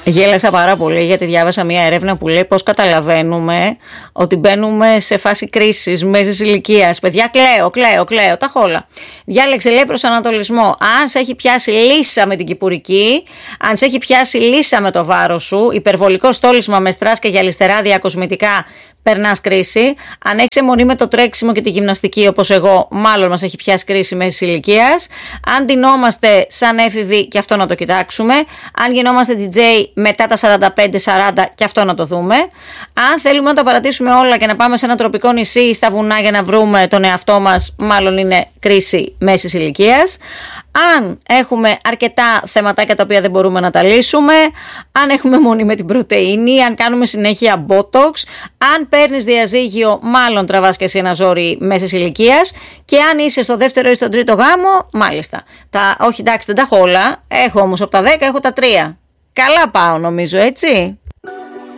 Γέλασα πάρα πολύ γιατί διάβασα μια έρευνα που λέει πώς καταλαβαίνουμε ότι μπαίνουμε σε φάση κρίσης μέσης ηλικίας. Παιδιά, κλαίω, τα χόλα. Διάλεξε, λέει, προσανατολισμό. Αν σε έχει πιάσει λύσα με την κυπουρική, αν σε έχει πιάσει λύσα με το βάρος σου, υπερβολικό στόλισμα με στρας και γυαλιστερά διακοσμητικά, περνάς κρίση. Αν έχεις αιμονή με το τρέξιμο και τη γυμναστική, όπως εγώ, μάλλον μας έχει πιάσει κρίση μέσης ηλικίας. Αν ντυνόμαστε σαν έφηβοι, και αυτό να το κοιτάξουμε. Αν γινόμαστε DJ μετά τα 45-40, και αυτό να το δούμε. Αν θέλουμε να τα παρατήσουμε όλα και να πάμε σε ένα τροπικό νησί ή στα βουνά για να βρούμε τον εαυτό μας, μάλλον είναι κρίση μέσης ηλικίας. Αν έχουμε αρκετά θεματάκια τα οποία δεν μπορούμε να τα λύσουμε, αν έχουμε μόνη με την πρωτεΐνη, αν κάνουμε συνέχεια botox, αν παίρνεις διαζύγιο, μάλλον τραβάς και εσύ ένα ζόρι μέσης ηλικίας, και αν είσαι στο δεύτερο ή στον τρίτο γάμο, μάλιστα. Όχι, εντάξει, δεν τα έχω όλα, έχω όμως από τα 10, έχω τα 3. Καλά πάω νομίζω, έτσι.